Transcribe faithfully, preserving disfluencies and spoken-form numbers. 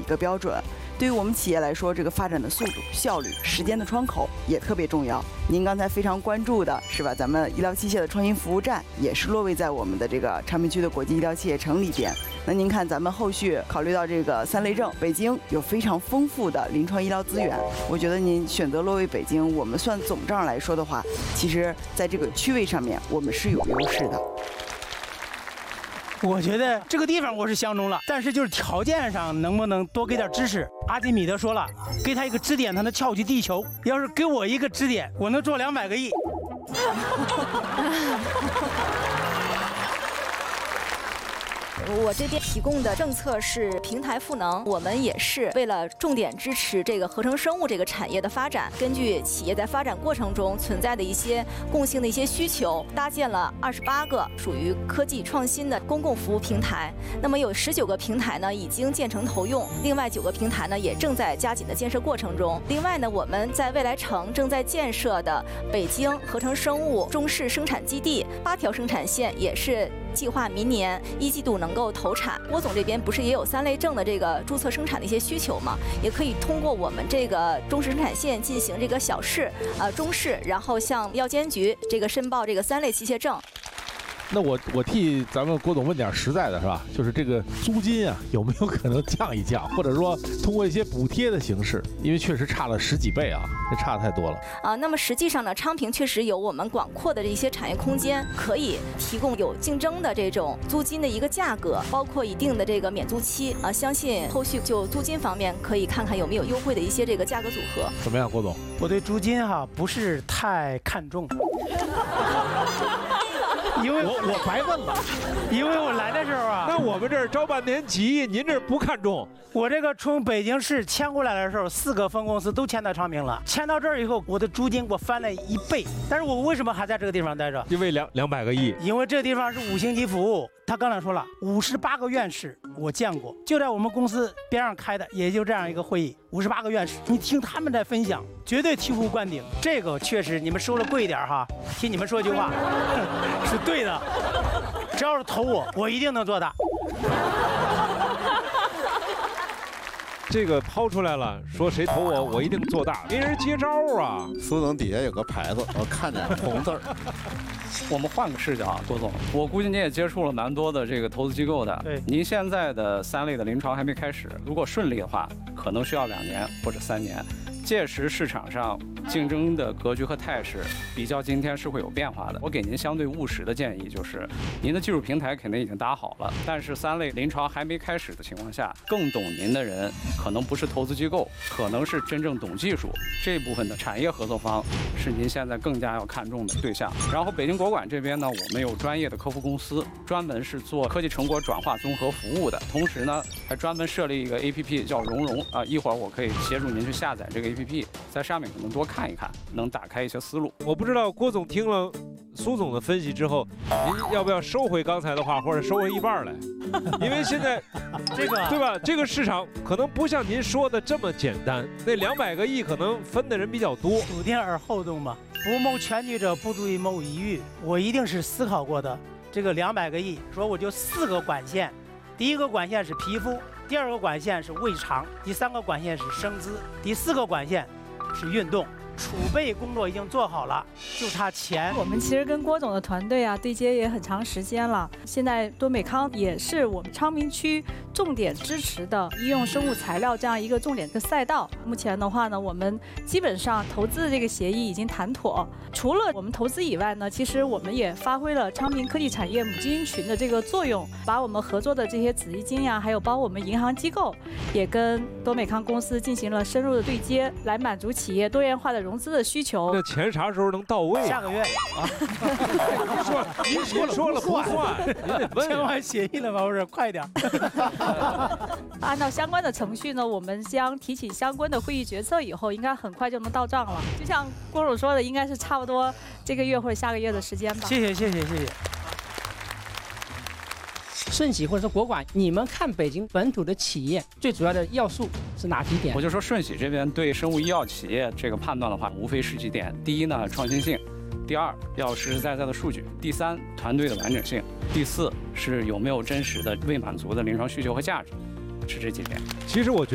个标准。对于我们企业来说，这个发展的速度、效率、时间的窗口也特别重要。您刚才非常关注的是吧？咱们医疗器械的创新服务站也是落位在我们的这个昌平区的国际医疗器械城里边。那您看，咱们后续考虑到这个三类证，北京有非常丰富的临床医疗资源，我觉得您选择落位北京，我们算总账来说的话，其实在这个区位上面我们是有优势的。 我觉得这个地方我是相中了，但是就是条件上能不能多给点支持？阿基米德说了，给他一个支点，他能撬起地球；要是给我一个支点，我能做两百个亿。 我这边提供的政策是平台赋能，我们也是为了重点支持这个合成生物这个产业的发展，根据企业在发展过程中存在的一些共性的一些需求，搭建了二十八个属于科技创新的公共服务平台。那么有十九个平台呢已经建成投用，另外九个平台呢也正在加紧的建设过程中。另外呢，我们在未来城正在建设的北京合成生物中式生产基地八条生产线也是计划明年一季度能够投产。郭总这边不是也有三类证的这个注册生产的一些需求吗？也可以通过我们这个中式生产线进行这个小试、呃中试，然后向药监局这个申报这个三类器械证。 那我我替咱们郭总问点实在的，是吧？就是这个租金啊，有没有可能降一降，或者说通过一些补贴的形式？因为确实差了十几倍啊，这差太多了啊。那么实际上呢，昌平确实有我们广阔的这些产业空间，可以提供有竞争的这种租金的一个价格，包括一定的这个免租期啊。相信后续就租金方面可以看看有没有优惠的一些这个价格组合。 怎么样，郭总？ 我对租金哈、啊、不是太看重。因为我我白问了， 因为我来的时候啊， 那我们这儿招半年急，您这不看重。 我这个从北京市迁过来的时候，四个分公司都迁到昌平了。迁到这儿以后，我的租金我翻了一倍。但是我为什么还在这个地方待着？ 因为两两百个亿。 因为这个地方是五星级服务。他刚才说了，五十八个院士我见过，就在我们公司边上开的，也就这样一个会议，五十八个院士，你听他们在分享，绝对醍醐灌顶。这个确实，你们收了贵一点哈，听你们说一句话，是对的。只要是投我，我一定能做大。 这个抛出来了，说谁投我，我一定做大，没人接招啊。 苏总底下有个牌子，我看见红字儿。 我们换个视角啊，郭总，我估计你也接触了蛮多的这个投资机构的。 对， 您现在的三类的临床还没开始，如果顺利的话，可能需要两年或者三年。届时市场上竞争的格局和态势比较今天是会有变化的。我给您相对务实的建议就是，您的技术平台肯定已经搭好了，但是三类临床还没开始的情况下，更懂您的人可能不是投资机构，可能是真正懂技术这部分的产业合作方，是您现在更加要看重的对象。然后北京国管这边呢，我们有专业的客服公司，专门是做科技成果转化综合服务的，同时呢还专门设立一个 A P P 叫融融啊，一会儿我可以协助您去下载这个 A P P， 在上面可能多看一看，能打开一些思路。 我不知道郭总听了苏总的分析之后，您要不要收回刚才的话，或者收回一半来？因为现在这个对吧？这个市场可能不像您说的这么简单，那两百个亿可能分的人比较多。 楚天而后动嘛，不谋全局者不足以谋一域。我一定是思考过的。这个两百个亿，说我就四个管线，第一个管线是皮肤，第二个管线是胃肠，第三个管线是生资，第四个管线是运动。储备工作已经做好了，就差钱。 我们其实跟郭总的团队啊对接也很长时间了，现在多美康也是我们昌平区重点支持的医用生物材料这样一个重点的赛道。目前的话呢，我们基本上投资的这个协议已经谈妥。除了我们投资以外呢，其实我们也发挥了昌平科技产业母基金群的这个作用，把我们合作的这些子基金呀，还有包括我们银行机构，也跟多美康公司进行了深入的对接，来满足企业多元化的融资的需求。 那钱啥时候能到位？ 下个月啊！ 您说，您说说了不算，您得问。 签完协议了吗？不是，快点。 按照相关的程序呢，我们将提起相关的会议决策以后，应该很快就能到账了。就像郭总说的，应该是差不多这个月或者下个月的时间吧。 谢谢，谢谢，谢谢。 顺喜或者说国管，你们看北京本土的企业最主要的要素是哪几点？ 我就说顺喜这边对生物医药企业这个判断的话，无非是几点：第一呢，创新性；第二，要实实在在的数据；第三，团队的完整性；第四，是有没有真实的未满足的临床需求和价值，是这几点。 其实我觉得。